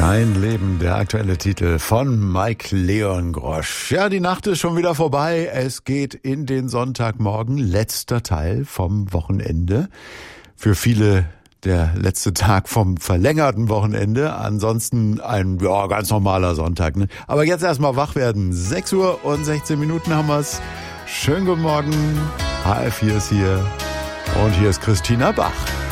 Dein Leben, der aktuelle Titel von Mike Leon Grosch. Ja, die Nacht ist schon wieder vorbei. Es geht in den Sonntagmorgen, letzter Teil vom Wochenende. Für viele der letzte Tag vom verlängerten Wochenende. Ansonsten ein ganz normaler Sonntag. Ne? Aber jetzt erstmal wach werden. 6 Uhr und 16 Minuten haben wir's. Schönen guten Morgen. HR4 ist hier. Und hier ist Christina Bach.